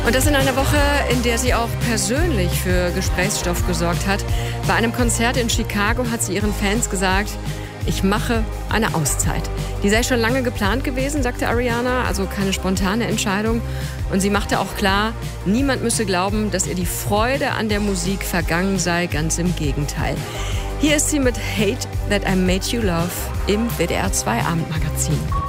Und das in einer Woche, in der sie auch persönlich für Gesprächsstoff gesorgt hat. Bei einem Konzert in Chicago hat sie ihren Fans gesagt, ich mache eine Auszeit. Die sei schon lange geplant gewesen, sagte Ariana, also keine spontane Entscheidung. Und sie machte auch klar, niemand müsse glauben, dass ihr die Freude an der Musik vergangen sei, ganz im Gegenteil. Hier ist sie mit Hate That I Made You Love im WDR 2 Abendmagazin.